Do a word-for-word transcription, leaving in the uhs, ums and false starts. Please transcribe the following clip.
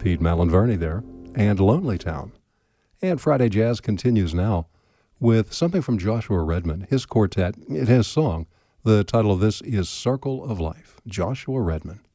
Pete Malinverni there, and Lonely Town. And Friday Jazz continues now with something from Joshua Redman, his quartet, his song. The title of this is Circle of Life, Joshua Redman.